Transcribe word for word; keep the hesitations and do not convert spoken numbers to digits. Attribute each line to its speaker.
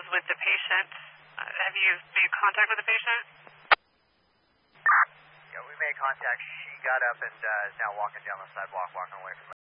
Speaker 1: with the patient. Uh, have you made contact with the patient?
Speaker 2: Yeah, we made contact. She got up and uh, is now walking down the sidewalk, walking away from